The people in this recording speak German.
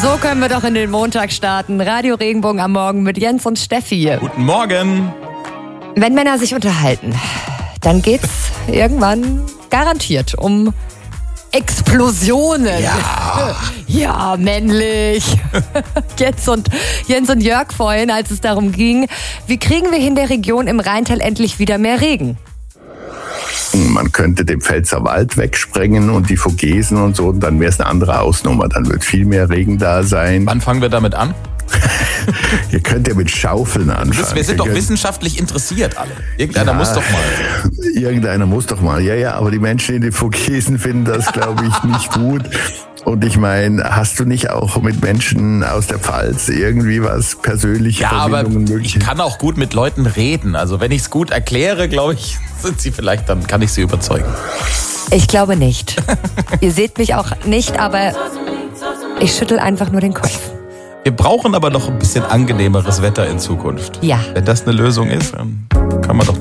So können wir doch in den Montag starten. Radio Regenbogen am Morgen mit Jens und Steffi. Guten Morgen. Wenn Männer sich unterhalten, dann geht's irgendwann garantiert um Explosionen. Ja, männlich. Jens und Jörg vorhin, als es darum ging, wie kriegen wir in der Region im Rheintal endlich wieder mehr Regen? Man könnte den Pfälzerwald wegsprengen und die Vogesen und so, und dann wäre es eine andere Ausnummer. Dann wird viel mehr Regen da sein. Wann fangen wir damit an? Ihr könnt ja mit Schaufeln anfangen. Wir sind doch wissenschaftlich interessiert alle. Irgendeiner muss doch mal. Irgendeiner muss doch mal. Ja, aber die Menschen in den Vogesen finden das, glaube ich, nicht gut. Und ich meine, hast du nicht auch mit Menschen aus der Pfalz irgendwie was persönliche Verbindungen möglich? Ich kann auch gut mit Leuten reden. Also wenn ich es gut erkläre, glaube ich, sind sie vielleicht, dann kann ich sie überzeugen. Ich glaube nicht. Ihr seht mich auch nicht, aber ich schüttel einfach nur den Kopf. Wir brauchen aber noch ein bisschen angenehmeres Wetter in Zukunft. Ja. Wenn das eine Lösung ist, dann kann man doch